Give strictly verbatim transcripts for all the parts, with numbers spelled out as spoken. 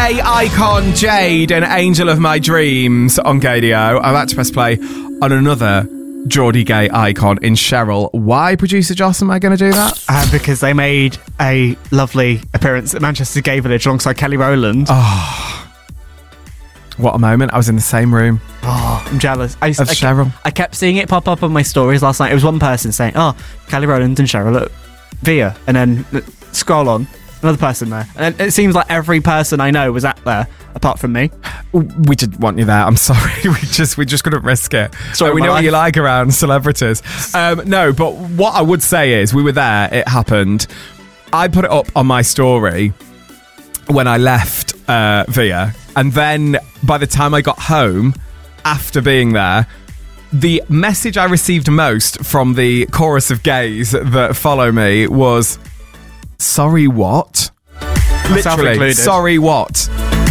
gay icon Jade and Angel of My Dreams on Gadio. I'm about to press play on another Geordie gay icon in Cheryl. Why, producer Joss, am I going to do that? Uh, because they made a lovely appearance at Manchester Gay Village alongside Kelly Rowland. Oh, what a moment. I was in the same room. Oh, I'm jealous. I, Of I, Cheryl. I kept seeing it pop up on my stories last night. It was one person saying, oh, Kelly Rowland and Cheryl at Via. And then uh, scroll on, another person there. And it seems like every person I know was at there, apart from me. We didn't want you there. I'm sorry. We just we just couldn't risk it. Sorry, Uh, we my know what life. you like around celebrities. Um, no, but what I would say is we were there. It happened. I put it up on my story when I left uh, Via. And then by the time I got home, after being there, the message I received most from the chorus of gays that follow me was, sorry, what? Myself Literally, included. sorry, what?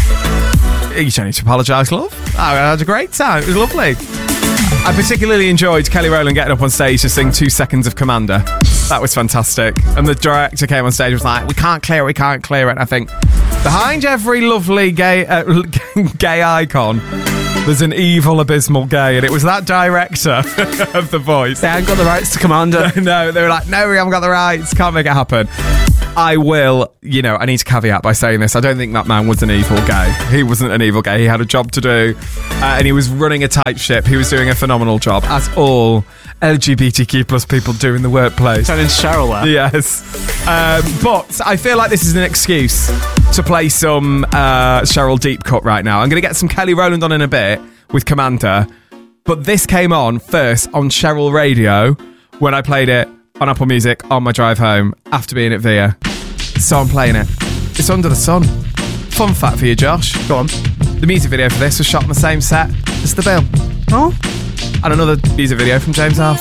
You don't need to apologise, love. I had a great time. It was lovely. I particularly enjoyed Kelly Rowland getting up on stage to sing Two Seconds of Commander. That was fantastic. And the director came on stage and was like, we can't clear it, we can't clear it. And I think, behind every lovely gay uh, gay icon, there's an evil, abysmal gay. And it was that director of The Voice. They hadn't got the rights to Commander. No, they were like, no, we haven't got the rights. Can't make it happen. I will, you know, I need to caveat by saying this. I don't think that man was an evil gay. He wasn't an evil gay. He had a job to do, uh, and he was running a tight ship. He was doing a phenomenal job, as all L G B T Q plus people do in the workplace. Turning Cheryl there. Yes. Um, but I feel like this is an excuse to play some uh, Cheryl Deep Cut right now. I'm going to get some Kelly Rowland on in a bit with Commander, but this came on first on Cheryl Radio when I played it on Apple Music on my drive home after being at Via. So I'm playing it. It's Under the Sun. Fun fact for you, Josh. Go on. The music video for this was shot on the same set as The Bill. Oh? And another music video from James House.